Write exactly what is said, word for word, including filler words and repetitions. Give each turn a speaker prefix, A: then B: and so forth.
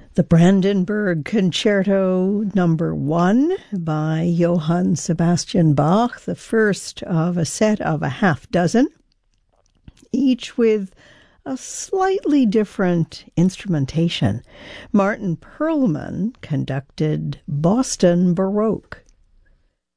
A: The Brandenburg Concerto Number One by Johann Sebastian Bach, the first of a set of a half dozen, each with a slightly different instrumentation. Martin Perlman conducted Boston Baroque.